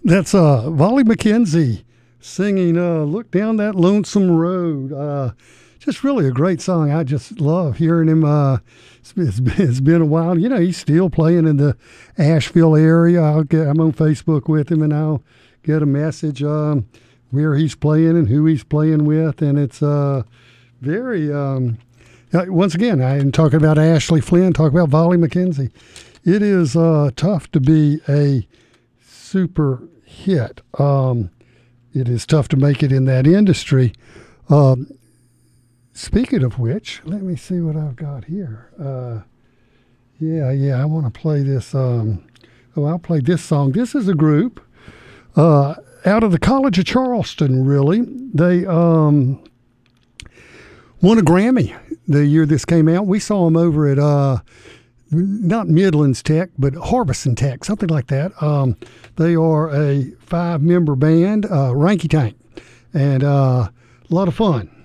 That's Volley McKenzie singing "Look Down That Lonesome Road." Just really a great song. I just love hearing him. It's been a while. You know, he's still playing in the Asheville area. I'm on Facebook with him, and I'll get a message where he's playing and who he's playing with, and it's very. Once again, I am talking about Ashley Flynn. Talk about Volley McKenzie. It is tough to be a super hit. It is tough to make it in that industry. Speaking of which, let me see what I've got here. I want to play this. I'll play this song. This is a group out of the College of Charleston, really. They won a Grammy the year this came out. We saw them over at not Midlands Tech, but Harbison Tech, something like that. They are a 5-member band, Ranky Tank, and a lot of fun.